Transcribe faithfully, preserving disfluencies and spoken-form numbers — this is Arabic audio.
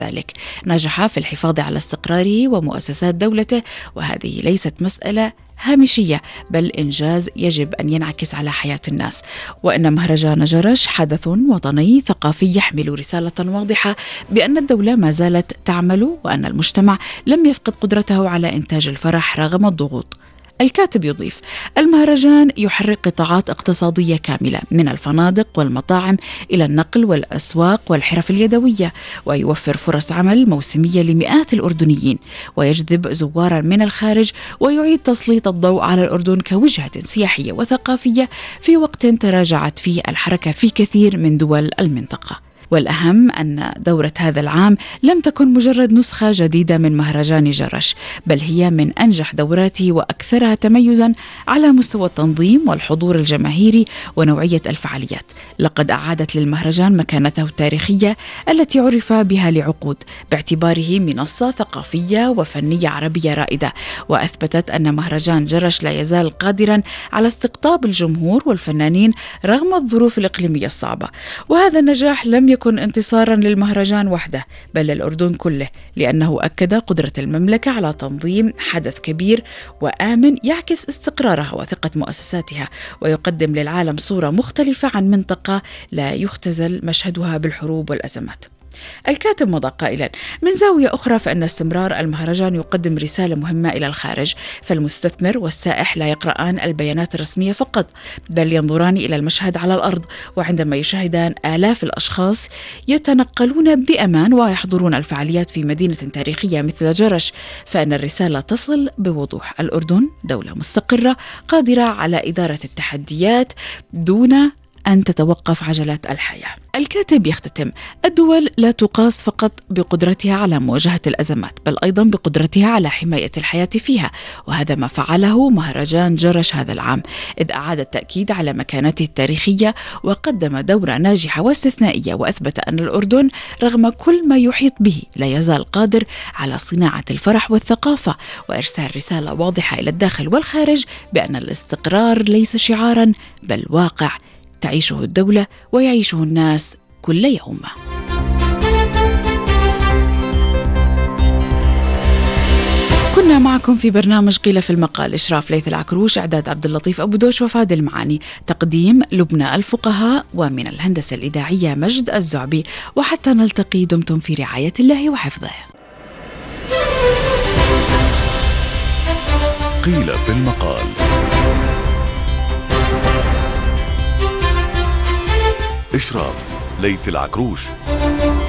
ذلك نجح في الحفاظ على استقراره ومؤسسات دولته، وهذه ليست مسألة هامشية بل إنجاز يجب أن ينعكس على حياة الناس. وإن مهرجان جرش حدث وطني ثقافي يحمل رسالة واضحة بأن الدولة ما زالت تعمل وأن المجتمع لم يفقد قدرته على إنتاج الفرح رغم الضغوط. الكاتب يضيف: المهرجان يحرك قطاعات اقتصادية كاملة من الفنادق والمطاعم إلى النقل والأسواق والحرف اليدوية، ويوفر فرص عمل موسمية لمئات الأردنيين، ويجذب زوارا من الخارج، ويعيد تسليط الضوء على الأردن كوجهة سياحية وثقافية في وقت تراجعت فيه الحركة في كثير من دول المنطقة. والأهم أن دورة هذا العام لم تكن مجرد نسخة جديدة من مهرجان جرش، بل هي من أنجح دوراته وأكثرها تميزا على مستوى التنظيم والحضور الجماهيري ونوعية الفعاليات. لقد أعادت للمهرجان مكانته التاريخية التي عرف بها لعقود، باعتباره منصة ثقافية وفنية عربية رائدة، وأثبتت أن مهرجان جرش لا يزال قادرا على استقطاب الجمهور والفنانين رغم الظروف الإقليمية الصعبة. وهذا النجاح لم يكن يكون انتصارا للمهرجان وحده بل للأردن كله، لأنه أكد قدرة المملكة على تنظيم حدث كبير وآمن يعكس استقرارها وثقة مؤسساتها، ويقدم للعالم صورة مختلفة عن منطقة لا يختزل مشهدها بالحروب والأزمات. الكاتب مضى قائلا: من زاوية أخرى فإن استمرار المهرجان يقدم رسالة مهمة إلى الخارج، فالمستثمر والسائح لا يقرآن البيانات الرسمية فقط بل ينظران إلى المشهد على الأرض، وعندما يشاهدان آلاف الأشخاص يتنقلون بأمان ويحضرون الفعاليات في مدينة تاريخية مثل جرش فإن الرسالة تصل بوضوح: الأردن دولة مستقرة قادرة على إدارة التحديات دون أن تتوقف عجلات الحياة. الكاتب يختتم: الدول لا تقاس فقط بقدرتها على مواجهة الأزمات بل أيضا بقدرتها على حماية الحياة فيها، وهذا ما فعله مهرجان جرش هذا العام، إذ أعاد التأكيد على مكانته التاريخية وقدم دورة ناجحة واستثنائية، وأثبت أن الأردن رغم كل ما يحيط به لا يزال قادر على صناعة الفرح والثقافة وإرسال رسالة واضحة إلى الداخل والخارج بأن الاستقرار ليس شعارا بل واقع تعيشه الدولة ويعيشه الناس كل يوم. كنا معكم في برنامج قيل في المقال، إشراف ليث العكروش، إعداد عبد اللطيف أبو دوش وفاد المعاني، تقديم لبنى الفقهاء، ومن الهندسة الإذاعية مجد الزعبي. وحتى نلتقي دمتم في رعاية الله وحفظه. قيل في المقال. إشراف ليث العكروش.